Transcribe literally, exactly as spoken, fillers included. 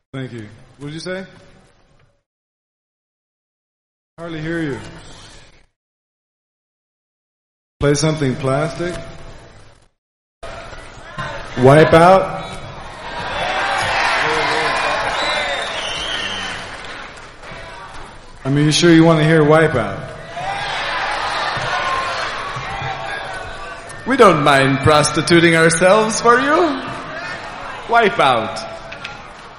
Thank you. What did you say? Hardly hear you. Play something plastic? Wipe out? I mean, you sure you want to hear Wipeout? We don't mind prostituting ourselves for you. Wipeout.